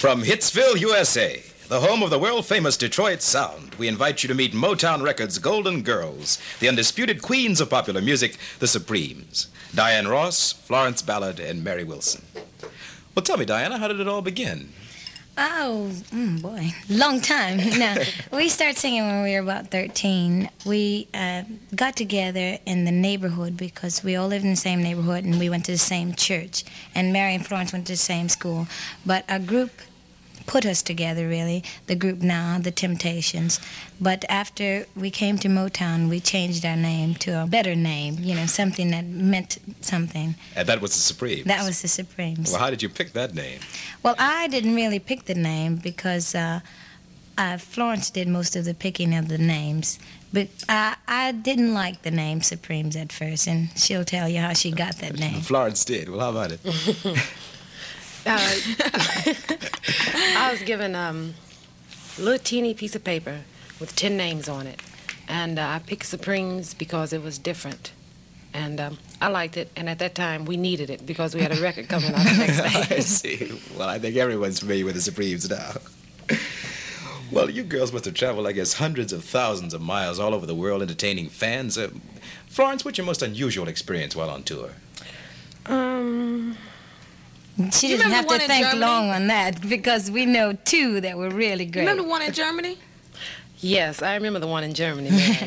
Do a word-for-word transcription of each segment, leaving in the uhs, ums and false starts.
From Hitsville, U S A, the home of the world-famous Detroit Sound, we invite you to meet Motown Records' Golden Girls, the undisputed queens of popular music, the Supremes. Diane Ross, Florence Ballard, and Mary Wilson. Well, tell me, Diana, how did it all begin? Oh, mm, boy, long time. No, we started singing when we were about thirteen. We uh, got together in the neighborhood because we all lived in the same neighborhood and we went to the same church. And Mary and Florence went to the same school. But our group put us together, really, the group now, the Temptations. But after we came to Motown, we changed our name to a better name, you know, something that meant something. And that was the Supremes? That was the Supremes. Well, how did you pick that name? Well, I didn't really pick the name because uh, uh, Florence did most of the picking of the names. But I, I didn't like the name Supremes at first, and she'll tell you how she got that name. Florence did. Well, how about it? Uh, I was given um, a little teeny piece of paper with ten names on it. And uh, I picked Supremes because it was different. And um, I liked it. And at that time, we needed it because we had a record coming out the next day. I see. Well, I think everyone's familiar with the Supremes now. Well, you girls must have traveled, I guess, hundreds of thousands of miles all over the world entertaining fans. Uh, Florence, what's your most unusual experience while on tour? Um... She You didn't have remember to the one in think Germany? long on that because we know two that were really great. Remember the one in Germany? Yes, I remember the one in Germany, man.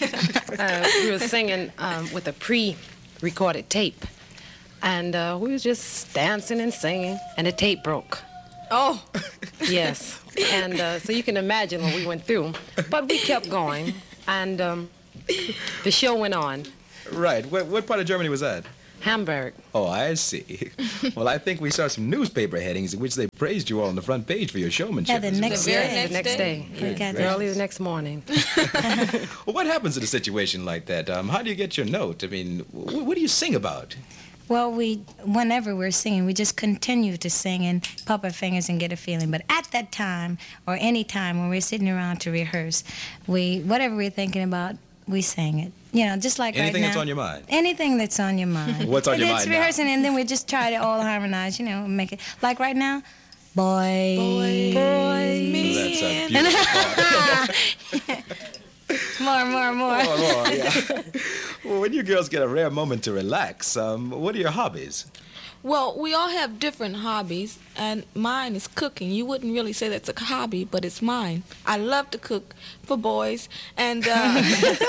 uh, we were singing um, with a pre-recorded tape. And uh, we was just dancing and singing, and the tape broke. Oh. Yes. And uh, so you can imagine what we went through. But we kept going, and um, the show went on. Right. What, what part of Germany was that? Hamburg. Oh, I see. Well, I think we saw some newspaper headings in which they praised you all on the front page for your showmanship. Yeah, the next The very day. next The next day. We Yes. got Early that. the next morning. Well, what happens in a situation like that? Um, how do you get your note? I mean, wh- what do you sing about? Well, we, whenever we're singing, we just continue to sing and pop our fingers and get a feeling. But at that time, or any time when we're sitting around to rehearse, we, whatever we're thinking about, we sing it. You know, just like Anything right now. that's on your mind? Anything that's on your mind. What's on your It's mind now? rehearsing, and then we just try to all harmonize, you know, make it. Like right now, boy, Boy, me Well, that's a and- beautiful more, more, more. Oh, Lord, yeah. Well, when you girls get a rare moment to relax, um, what are your hobbies? Well, we all have different hobbies, and mine is cooking. You wouldn't really say that's a hobby, but it's mine. I love to cook for boys, and uh,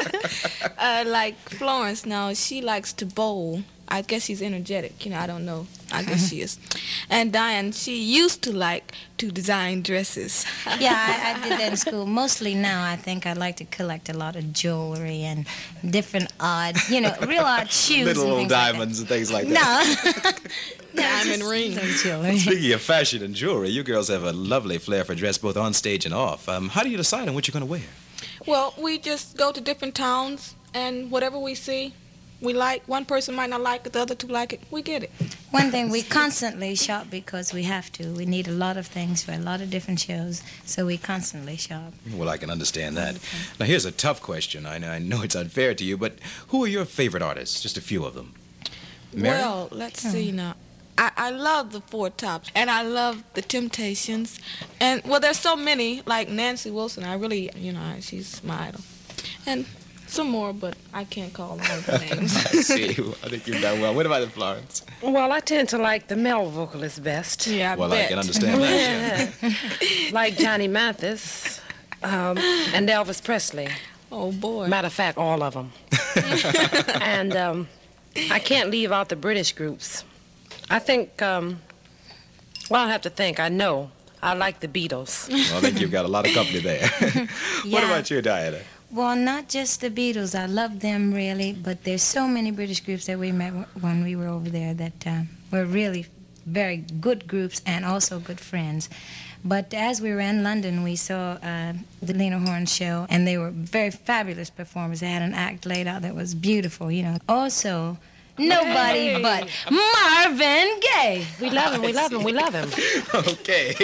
uh, like Florence now, she likes to bowl. I guess she's energetic, you know, I don't know. I guess she is. And Diane, she used to like to design dresses. Yeah, I, I did that in school. Mostly now, I think I like to collect a lot of jewelry and different odd, you know, real odd shoes. Little and old things like diamonds and things like that. that. No. Diamond just ring. some jewelry. Speaking of fashion and jewelry, you girls have a lovely flair for dress both on stage and off. Um, how do you decide on what you're going to wear? Well, we just go to different towns, and whatever we see, we like. One person might not like it, the other two like it. We get it. One thing, we constantly shop because we have to. We need a lot of things for a lot of different shows, so we constantly shop. Well, I can understand that. Now, here's a tough question. I know, I know it's unfair to you, but who are your favorite artists? Just a few of them. Mary? Well, let's see now. I, I love the Four Tops, and I love the Temptations, and well, there's so many, like Nancy Wilson. I really, you know, she's my idol, and some more, but I can't call all of the names. I see. I think you've done well. What about it, Florence? Well, I tend to like the male vocalist best. Yeah, I Well, I bet. can understand that. Yeah. Like Johnny Mathis um, and Elvis Presley. Oh boy. Matter of fact, all of them. And um, I can't leave out the British groups. I think, um, well, I have to think. I know. I like the Beatles. Well, I think you've got a lot of company there. What Yeah. about you, Diana? Well, not just the Beatles. I love them really, but there's so many British groups that we met w- when we were over there that uh, were really very good groups and also good friends. But as we were in London, we saw uh, the Lena Horne show, and they were very fabulous performers. They had an act laid out that was beautiful, you know. Also, nobody Hey. but Marvin Gaye. We love him, we love him, we love him. Okay.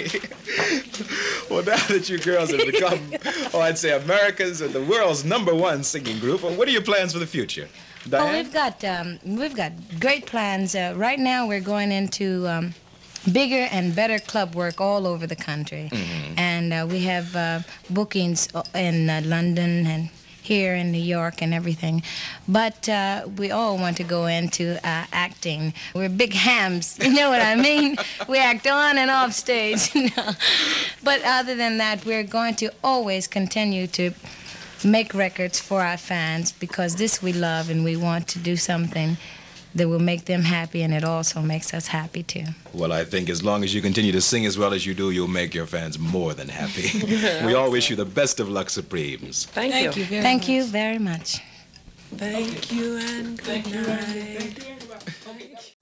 Well, now that you girls have become, oh, I'd say America's and the world's number one singing group, well, what are your plans for the future? Oh, Diane? we've got um, we've got great plans. Uh, right now, we're going into um, bigger and better club work all over the country. Mm-hmm. And uh, we have uh, bookings in uh, London and here in New York and everything. But uh, we all want to go into uh, acting. We're big hams, you know what I mean? We act on and off stage. You know? But other than that, we're going to always continue to make records for our fans because this we love and we want to do something that will make them happy, and it also makes us happy too. Well, I think as long as you continue to sing as well as you do, you'll make your fans more than happy. We all wish you the best of luck, Supremes. Thank, Thank you. you very Thank much. you very much. Thank you and good night.